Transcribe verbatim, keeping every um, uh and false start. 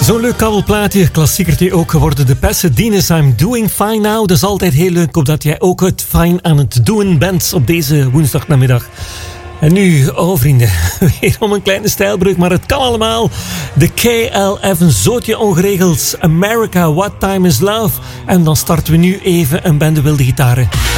Zo'n leuk kabbelplaatje, klassiekertje ook geworden. De Pasadena's, I'm doing fine now. Dat is altijd heel leuk, omdat jij ook het fijn aan het doen bent op deze woensdagnamiddag. En nu, oh vrienden, weer om een kleine stijlbreuk, maar het kan allemaal. De K L F, een zootje ongeregeld. America, What Time Is Love. En dan starten we nu even een bende wilde gitaren.